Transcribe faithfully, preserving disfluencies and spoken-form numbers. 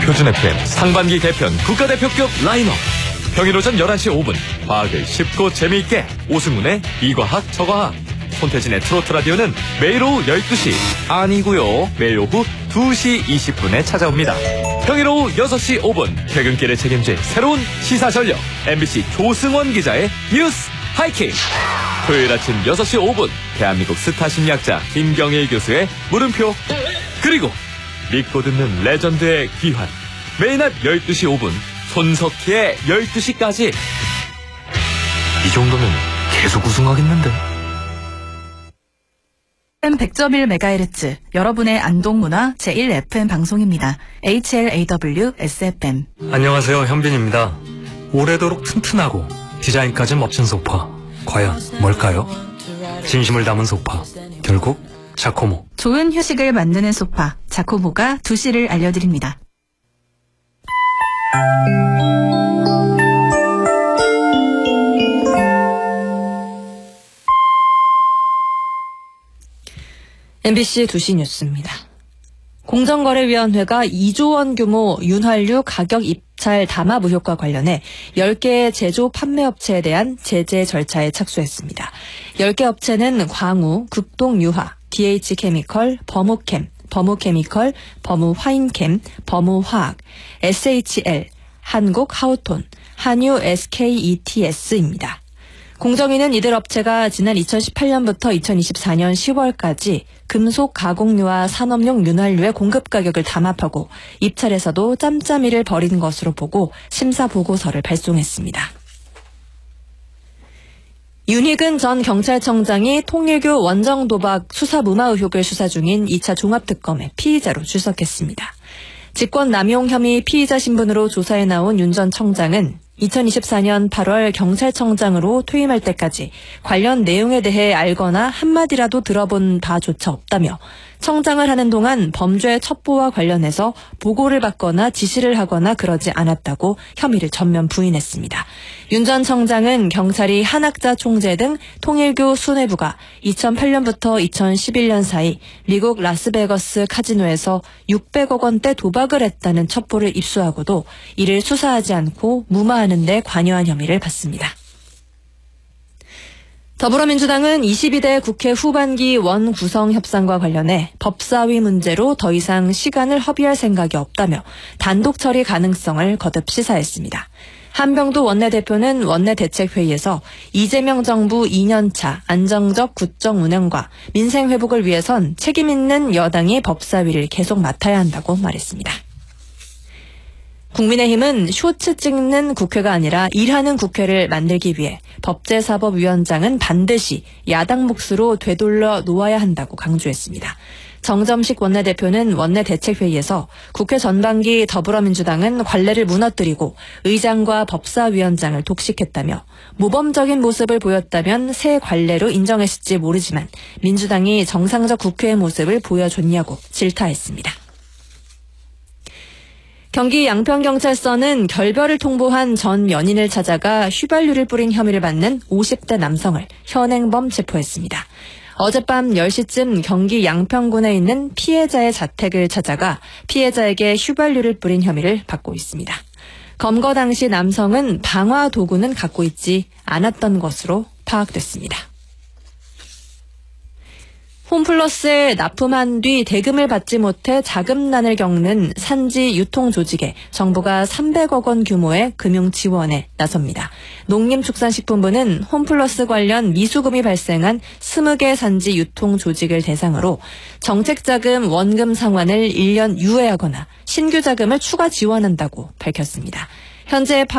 표준 에프엠 상반기 개편 국가대표급 라인업. 평일 오전 열한 시 오 분 과학을 쉽고 재미있게 오승훈의 이과학 저과학. 손태진의 트로트 라디오는 매일 오후 열두 시 아니고요 매일 오후 두 시 이십 분에 찾아옵니다. 평일 오후 여섯 시 오 분 퇴근길을 책임질 새로운 시사 전력 엠비씨 조승원 기자의 뉴스 하이킥. 토요일 아침 여섯 시 오 분 대한민국 스타 심리학자 김경일 교수의 물음표. 그리고 믿고 듣는 레전드의 귀환 매일 낮 열두 시 오 분 손석희의 열두 시까지. 이 정도면 계속 우승하겠는데. 에프엠 백 점 일 메가헤르츠 여러분의 안동문화 제일 에프엠 방송입니다. 에이치엘에이더블유 에스에프엠. 안녕하세요, 현빈입니다. 오래도록 튼튼하고 디자인까지 멋진 소파, 과연 뭘까요? 진심을 담은 소파, 결국 자코모. 좋은 휴식을 만드는 소파 자코모가 두 시를 알려드립니다. 엠비씨 두 시 뉴스입니다. 공정거래위원회가 이조 원 규모 윤활유 가격 입찰 담합 의혹과 관련해 열 개의 제조 판매업체에 대한 제재 절차에 착수했습니다. 열 개 업체는 광우, 극동유화, 디에이치케미컬, 버무캠, 버무케미컬, 버무화인캠, 버무화학, 에스에이치엘, 한국하우톤, 한유 에스케이이티에스입니다. 공정위는 이들 업체가 지난 이천십팔 년부터 이천이십사 년 시월까지 금속 가공유와 산업용 윤활유의 공급 가격을 담합하고 입찰에서도 짬짬이를 벌인 것으로 보고 심사 보고서를 발송했습니다. 윤희근 전 경찰청장이 통일교 원정 도박 수사 무마 의혹을 수사 중인 이 차 종합특검에 피의자로 출석했습니다. 직권 남용 혐의 피의자 신분으로 조사에 나온 윤 전 청장은 이천이십사 년 팔월 경찰청장으로 퇴임할 때까지 관련 내용에 대해 알거나 한마디라도 들어본 바조차 없다며 청장을 하는 동안 범죄 첩보와 관련해서 보고를 받거나 지시를 하거나 그러지 않았다고 혐의를 전면 부인했습니다. 윤 전 청장은 경찰이 한학자 총재 등 통일교 수뇌부가 이천팔 년부터 이천십일 년 사이 미국 라스베거스 카지노에서 육백억 원대 도박을 했다는 첩보를 입수하고도 이를 수사하지 않고 무마하는 데 관여한 혐의를 받습니다. 더불어민주당은 이십이 대 국회 후반기 원 구성 협상과 관련해 법사위 문제로 더 이상 시간을 허비할 생각이 없다며 단독 처리 가능성을 거듭 시사했습니다. 한병도 원내대표는 원내대책회의에서 이재명 정부 이 년 차 안정적 국정 운영과 민생 회복을 위해선 책임 있는 여당이 법사위를 계속 맡아야 한다고 말했습니다. 국민의힘은 쇼츠 찍는 국회가 아니라 일하는 국회를 만들기 위해 법제사법위원장은 반드시 야당 몫으로 되돌려 놓아야 한다고 강조했습니다. 정점식 원내대표는 원내대책회의에서 국회 전반기 더불어민주당은 관례를 무너뜨리고 의장과 법사위원장을 독식했다며 모범적인 모습을 보였다면 새 관례로 인정했을지 모르지만 민주당이 정상적 국회의 모습을 보여줬냐고 질타했습니다. 경기 양평경찰서는 결별을 통보한 전 연인을 찾아가 휘발유를 뿌린 혐의를 받는 오십 대 남성을 현행범 체포했습니다. 어젯밤 열 시쯤 경기 양평군에 있는 피해자의 자택을 찾아가 피해자에게 휘발유를 뿌린 혐의를 받고 있습니다. 검거 당시 남성은 방화 도구는 갖고 있지 않았던 것으로 파악됐습니다. 홈플러스에 납품한 뒤 대금을 받지 못해 자금난을 겪는 산지 유통조직에 정부가 삼백억 원 규모의 금융 지원에 나섭니다. 농림축산식품부는 홈플러스 관련 미수금이 발생한 스무 개 산지 유통조직을 대상으로 정책자금 원금 상환을 일 년 유예하거나 신규 자금을 추가 지원한다고 밝혔습니다. 현재